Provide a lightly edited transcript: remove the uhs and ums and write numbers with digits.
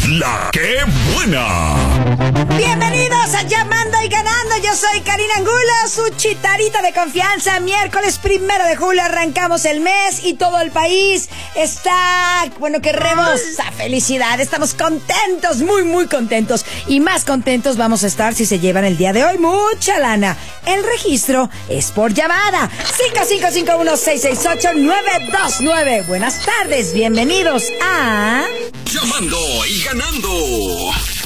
La que buena. Bienvenidos a Llamando y Ganando. Yo soy Karina Angulo, su chitarita de confianza. Miércoles 1 de julio arrancamos el mes y todo el país está, que rebosa felicidad. Estamos contentos, muy contentos. Y más contentos vamos a estar si se llevan el día de hoy mucha lana. El registro es por llamada. 5551-668-929. Buenas tardes, bienvenidos a... Llamando y Ganando.